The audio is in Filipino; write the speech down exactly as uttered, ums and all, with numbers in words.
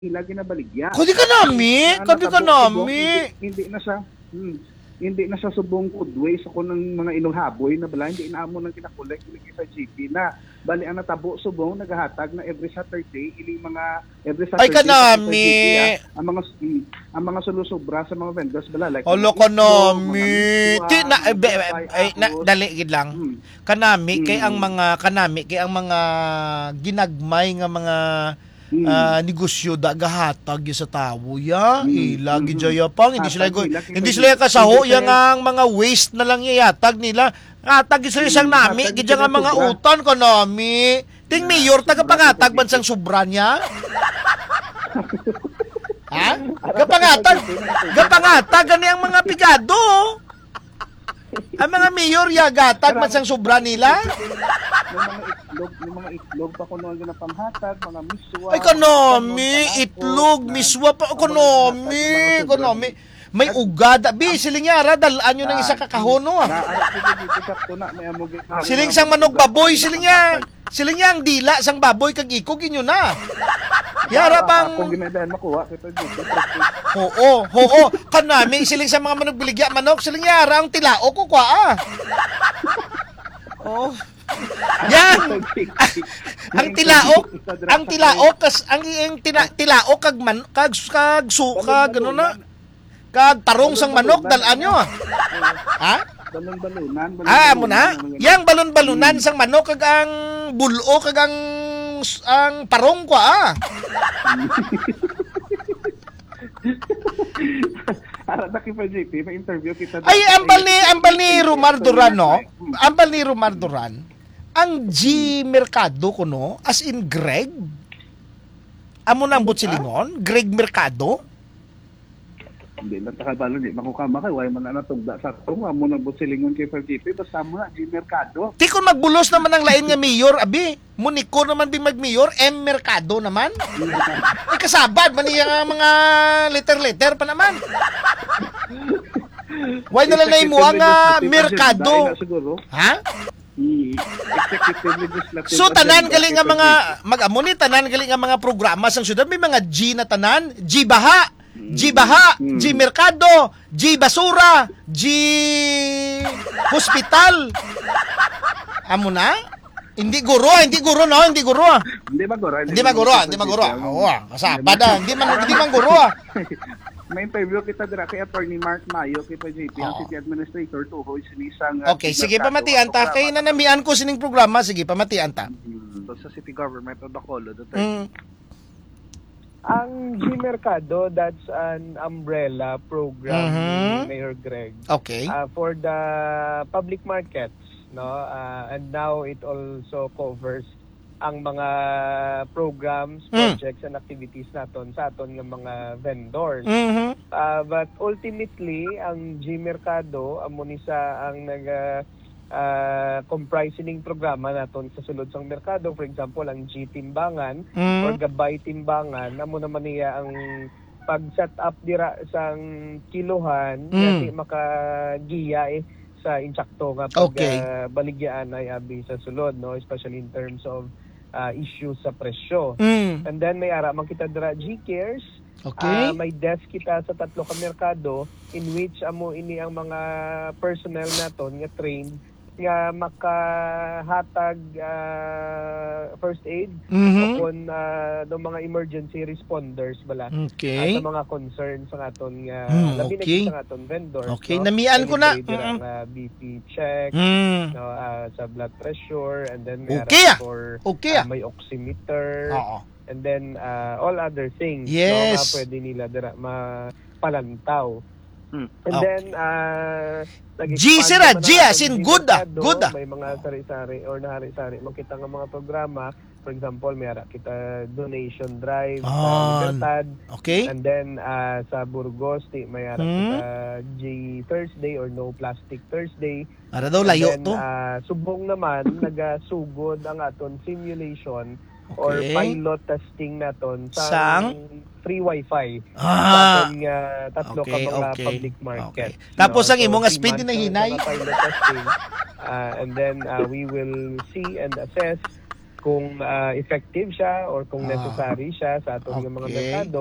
ila ginabaligya. Kadi ka nami, Na kadi ka natabo- nami. Hindi, hindi na siya, hmm, hindi na siya subong kudway sa kunang mga inuhaboy na bala, hindi inaamo ng kinakulek ilagi sa G P na. Bali, ang natabo subong, naghahatag na every Saturday, iling mga, every Ay Saturday, ka sa nami. G P, ah, ang mga, hmm, ang mga sulusubra sa mga vendors bala, like, Olo mga ka itlog, nami. mga miswa, Ti na mga be, gulay, ay, na, ahos. dali gid lang. Hmm. Kanami kay Mm. ang mga kanami kay ang mga ginagmay nga mga Mm. ah, negosyo da gahatag gyud sa tawo ya. Mm. Ilagi Mhm. jaya pang hindi sila Hatag go, nila, hindi kasi sila kasaho hindi yang sila- ang mga waste na lang iyatag nila. Hatag gyud sila isang Mm, nami hatag gid sila nga mga sobra. utan kanami. Ting Na, mayor taga sobra pangatag sa bansang sobra niya. Ha? Gapangatag. Gapangatag gani ang mga pigado. Ang mga mayor ya gatag bansang sobra nila. May mga itlog, may mga itlog pa kuno ang ginapamhatag, mga miswa. Ekonomi, mga itlog, na- miswa pa, ang mga ekonomi, hatag, mga ekonomi. sobra. May ugada. Bi, siling yara, dalaan nyo ng isa kakahono. Ah. Naarap ko dito sakto na may amog. Siling sang manog baboy, siling niya. Siling niya ang dila, sang baboy, kag ikog inyo na. Yara pang... Kung ginadaan makuha, kita dito. Oo, oo, kanami, siling sa mga manog biligya, manok, siling yara, ang tilao ko kwa, ah. Oh. Yan. ang tilaok, ang tilaok kas ang ang tina, tilaok kag man kag kag su kag ano na kag tarong sang manok dalaan nyo. Ha? Balon-balunan. Ah, mo na. Yang balon-balunan sang manok kag ang bulo kag ang ang parong ko ah. Ara na kita J P, may interview kita. Ay ambal ni ambal ni Romar Duran no. Ambal ni Romar Duran. Ang G Mercado ko no, as in Greg. Amo nang butsilingon, Greg Mercado. Hindi na takabalo di makukama kay way man na tugda sa tong amo nang busilingon kay G P basta mo na G Mercado. Ti kung magbulos naman ang lain nga mayor, abi, muniko naman din mag-mayor, M Mercado naman. Ay kasabad man niya mga letter-letter pa naman. Why na lang na mo ang ah, Mercado? Ha? Executive legislative. So tanan gali nga mga mag-amo ni tanan gali nga mga programa sang syudad may mga G na tanan, G baha, G baha, G merkado, G basura, G hospital. Amo na? Hindi guro, hindi guro no, hindi guro. Hindi maguro. Hindi maguro, hindi maguro. Oo, kasabad ah, hindi man hindi man guro. May interview kita dira kay Attorney Mark Mayo kay J P ang Oo. City Administrator tuhoy sinisang Okay, sige pamatian ta kay nanamian ko sining programa, sige pamatian ta. sa City Government of Bacolod. Mm. Ang G Mercado, that's an umbrella program Mhm. ni Mayor Greg Okay. uh, for the public markets, no? Uh, and now it also covers ang mga programs, Mm. projects, and activities naton sa aton ng mga vendors. Mhm. Uh, but ultimately, ang G Mercado, amo ni sa ang nag uh, uh, comprising programa naton sa sulod sang merkado. For example, ang G Timbangan Mm. or Gabay Timbangan, amo naman niya ang pag-set up dira sang kiluhan, Mm. kasi makagiya eh sa insakto nga pag Okay. uh, baligyan ay abi sa sulod, no, especially in terms of uh, issues sa presyo. Mm. And then may ara man kita dira G Cares. Okay. Ah, may desk kita sa tatlo ka merkado in which amo ini ang mga personnel naton nga trained nga makahatag ah, first aid Mhm. kung uh, do mga emergency responders bala Okay. ah, sa mga concerns sa aton nga Mm, labi na okay. gid sa aton vendors. Okay, no? namian ko na. Everyday dira Mm. nga B P check, Mm. no, ah, sa blood pressure, and then may Okay, ara ah. for Okay, ah, ah. may oximeter. Oo. And then uh, all other things, Yes. no, na pwede nila dira mapalantaw. Hmm. And Okay. then uh, G, nag-expand sir, ah, naman G, ang as in ating good, ah, merkado. good, ah. May mga sari-sari or nahari-sari makita nga mga programa. For example, may ara kita donation drive sa Ah, Libertad. Okay. And then uh, sa Burgos, di, may ara Hmm. kita G Thursday or No Plastic Thursday. Para daw layo And to. then, uh, subong naman, nagasugod ang aton simulation or Okay. pilot testing naton sa Sang? free wifi sa Ah. aton nga tatlo ka Okay, mga okay. public market. Okay. Tapos ang imo nga three speed din months na ang hinay. mga pilot testing. Uh, and then uh, we will see and assess kung ah, effective siya or kung Ah. necessary siya sa atong mga Okay. merkado.